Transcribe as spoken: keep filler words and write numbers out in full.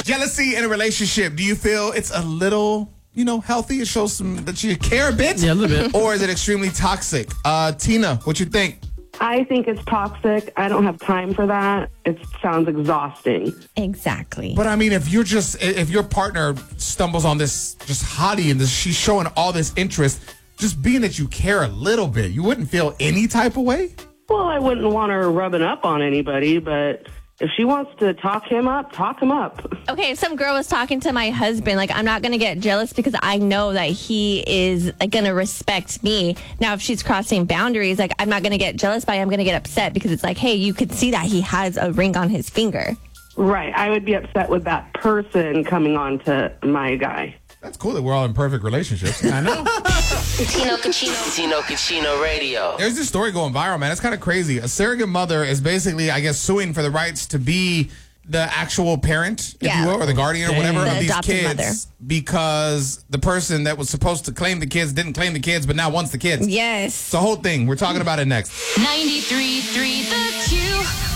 Jealousy in a relationship. Do you feel it's a little, you know, healthy? It shows some that you care a bit? Yeah, a little bit. Or is it extremely toxic? Uh, Tina, what you think? I think it's toxic. I don't have time for that. It sounds exhausting. Exactly. But I mean, if you're just, if your partner stumbles on this just hottie and this, she's showing all this interest, just being that you care a little bit, you wouldn't feel any type of way? Well, I wouldn't want her rubbing up on anybody, but if she wants to talk him up, talk him up. Okay, if some girl was talking to my husband, like, I'm not going to get jealous because I know that he is like, going to respect me. Now, if she's crossing boundaries, like, I'm not going to get jealous, but I'm going to get upset because it's like, hey, you could see that he has a ring on his finger. Right. I would be upset with that person coming on to my guy. That's cool that we're all in perfect relationships. I know. Tino Cucino. Tino Cucino Radio. There's this story going viral, man. It's kind of crazy. A surrogate mother is basically, I guess, suing for the rights to be the actual parent, if Yeah. you will, or the guardian or whatever The of these adopted kids. mother. Because the person that was supposed to claim the kids didn't claim the kids, but now wants the kids. Yes. It's the whole thing. We're talking about it next. ninety-three point three The Q.